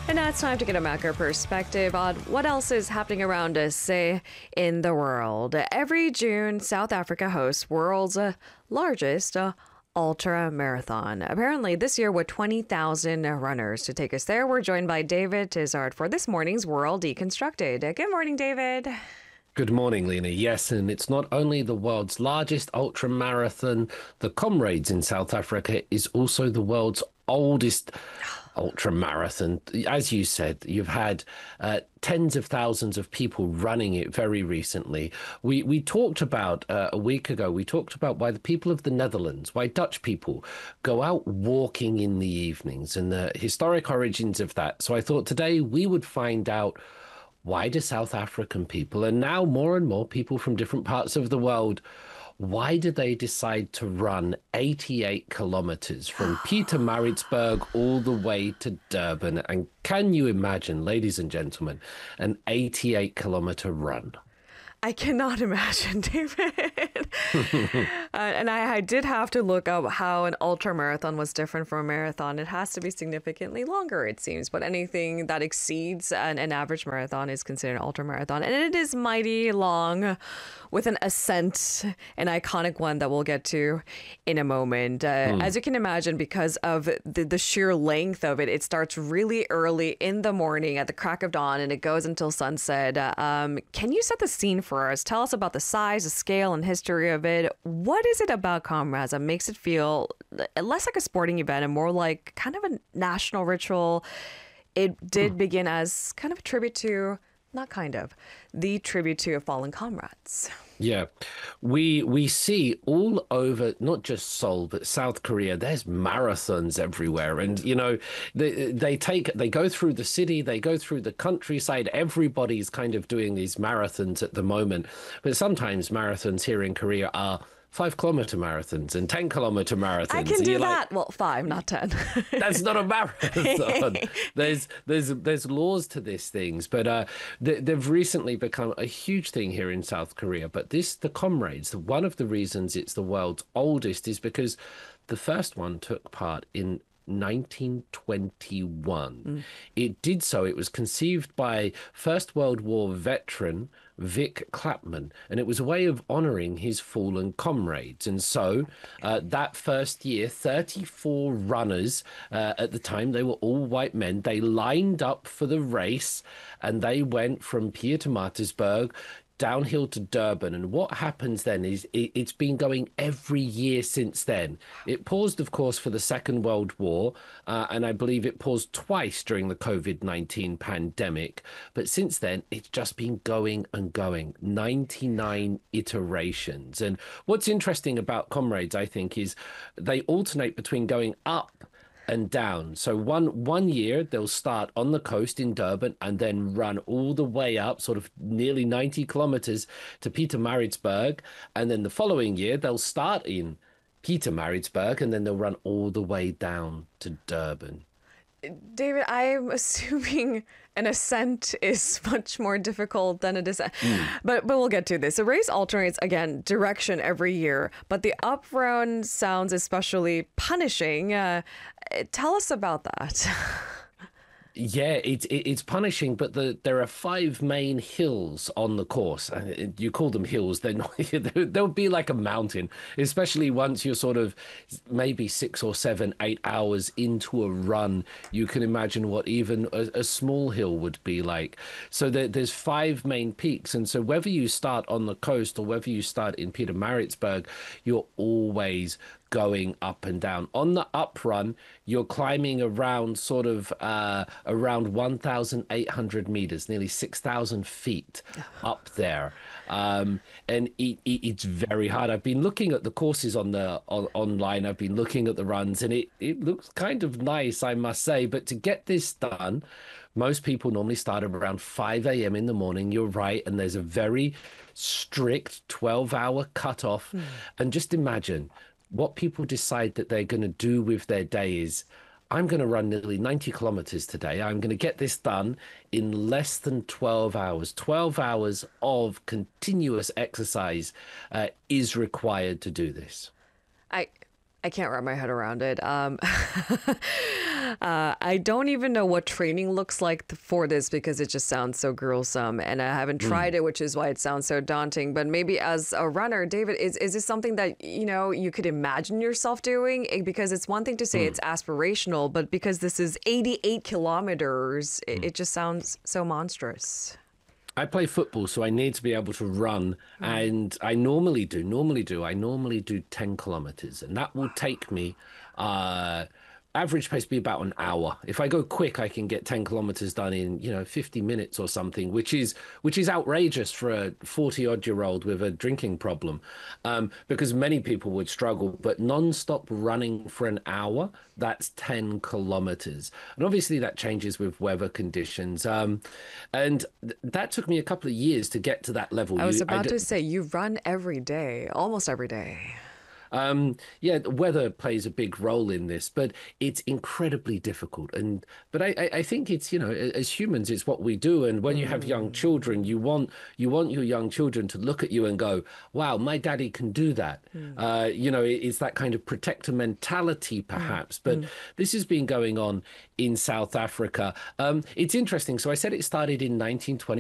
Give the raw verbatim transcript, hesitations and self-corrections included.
And now it's time to get a macro perspective on what else is happening around us, say, in the world. Every June, South Africa hosts world's uh, largest uh, ultra marathon. Apparently, this year with twenty thousand runners. To take us there, we're joined by David Tizard for this morning's World Deconstructed. Good morning, David. Good morning, Lena. Yes, and it's not only the world's largest ultra marathon, the Comrades in South Africa is also the world's oldest ultra marathon. As you said, you've had uh, tens of thousands of people running it very recently. We we talked about uh, a week ago, we talked about why the people of the Netherlands, why Dutch people go out walking in the evenings and the historic origins of that. So I thought today we would find out, why do South African people, and now more and more people from different parts of the world, why did they decide to run eighty-eight kilometers from Pietermaritzburg all the way to Durban? And can you imagine, ladies and gentlemen, an eighty-eight kilometer run? I cannot imagine, David. uh, and I, I did have to look up how an ultra marathon was different from a marathon. It has to be significantly longer, it seems. But anything that exceeds an, an average marathon is considered an ultra marathon. And it is mighty long, with an ascent, an iconic one that we'll get to in a moment. Uh, mm. As you can imagine, because of the, the sheer length of it, it starts really early in the morning at the crack of dawn and it goes until sunset. Uh, um, can you set the scene for us? Tell us about the size, the scale, and history of it. What is it about Comrades that makes it feel less like a sporting event and more like kind of a national ritual? It did mm. begin as kind of a tribute to, not kind of, the tribute to fallen comrades. Yeah, we we see all over, not just Seoul, but South Korea, there's marathons everywhere. And, you know, they, they take, they go through the city, they go through the countryside. Everybody's kind of doing these marathons at the moment. But sometimes marathons here in Korea are five kilometer marathons and ten kilometer marathons. I can do that. Like, well, five, not ten. That's not a marathon. there's there's there's laws to these things, but uh, they, they've recently become a huge thing here in South Korea. But this, the Comrades, one of the reasons it's the world's oldest is because the first one took part in nineteen twenty-one. Mm. It did so. It was conceived by First World War veteran Vic Clapman, and it was a way of honoring his fallen comrades. And so uh, that first year, thirty-four runners uh, at the time, they were all white men. They lined up for the race and they went from Pietermaritzburg downhill to Durban. And what happens then is it, it's been going every year since then. It paused, of course, for the Second World War, uh, and I believe it paused twice during the COVID nineteen pandemic. But since then, it's just been going and going, ninety-nine iterations. And what's interesting about Comrades, I think, is they alternate between going up and down. So one one year they'll start on the coast in Durban and then run all the way up, sort of nearly ninety kilometers to Pietermaritzburg. And then the following year they'll start in Pietermaritzburg and then they'll run all the way down to Durban. David, I'm assuming an ascent is much more difficult than a descent, mm. but but we'll get to this. The race alternates, again, direction every year, but the up run sounds especially punishing. Uh, tell us about that. Yeah, it's it's punishing, but the, there are five main hills on the course. You call them hills; they're not. They'll be like a mountain, especially once you're sort of maybe six or seven, eight hours into a run. You can imagine what even a, a small hill would be like. So there, there's five main peaks, and so whether you start on the coast or whether you start in Pietermaritzburg, you're always going up and down. On the up run, you're climbing around sort of uh, around one thousand eight hundred meters, nearly six thousand feet up there. Um, and it, it, it's very hard. I've been looking at the courses on the on, online. I've been looking at the runs and it, it looks kind of nice, I must say. But to get this done, most people normally start around five a.m. in the morning. You're right. And there's a very strict twelve hour cutoff. Mm. And just imagine what people decide that they're going to do with their day is, I'm going to run nearly ninety kilometers today. I'm going to get this done in less than twelve hours. twelve hours of continuous exercise uh, is required to do this. I I can't wrap my head around it. Um, uh, I don't even know what training looks like th- for this because it just sounds so gruesome, and I haven't tried it, which is why it sounds so daunting. But maybe as a runner, David, is is this something that you know you could imagine yourself doing? Eh, Because it's one thing to say it's aspirational, but because this is eighty-eight kilometers, it, it just sounds so monstrous. I play football, so I need to be able to run. And I normally do, normally do, I normally do ten kilometers, and that will take me, uh, average pace be about an hour. If I go quick, I can get ten kilometers done in, you know, fifty minutes or something, which is which is outrageous for a forty odd year old with a drinking problem, um, because many people would struggle. But non-stop running for an hour, that's ten kilometers. And obviously that changes with weather conditions. Um, and th- that took me a couple of years to get to that level. I was You, I about d- to say you run every day, almost every day. Um, yeah, the weather plays a big role in this, but it's incredibly difficult. And but I, I I think it's, you know, a- as humans, it's what we do. And when you have young children, you want you want your young children to look at you and go, "Wow, my daddy can do that." Uh, you know, it- it's that kind of protector mentality, perhaps. But this has been going on in South Africa. Um, it's interesting. So I said it started in nineteen twenty.